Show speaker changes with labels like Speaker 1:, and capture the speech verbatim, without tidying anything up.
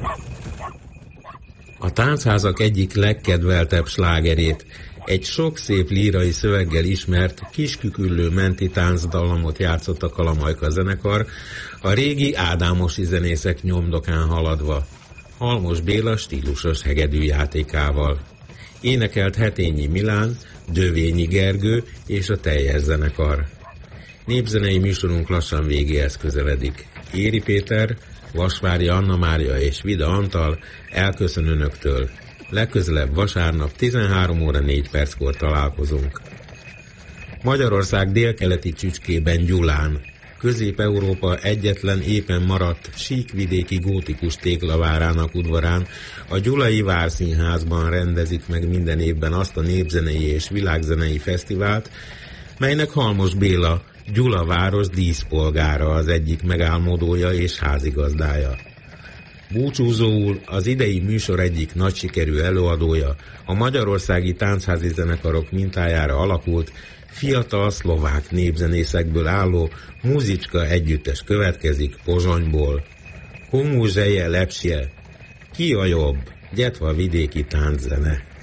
Speaker 1: A táncházak egyik legkedveltebb slágerét, egy sok szép lírai szöveggel ismert kisküküllő menti táncdallamot játszott a Kalamajka zenekar, a régi ádámosi zenészek nyomdokán haladva, Halmos Béla stílusos hegedűjátékával. Énekelt Hetényi Milán, Dövényi Gergő és a teljes zenekar. Népzenei műsorunk lassan végéhez közeledik. Éri Péter, Vasvári Anna Mária és Vida Antal elköszön önöktől. Legközelebb vasárnap tizenhárom óra négy perckor találkozunk. Magyarország délkeleti csücskében Gyulán, Közép-Európa egyetlen éppen maradt síkvidéki gótikus téglavárának udvarán, a Gyulai Várszínházban rendezik meg minden évben azt a népzenei és világzenei fesztivált, melynek Halmos Béla, Gyula város díszpolgára az egyik megálmodója és házigazdája. Búcsúzóul az idei műsor egyik nagy sikerű előadója, a magyarországi táncházi zenekarok mintájára alakult, fiatal szlovák népzenészekből álló muzicska együttes következik Pozsonyból. Komu zseje lepsie, ki a jobb, gyetva vidéki tánczene.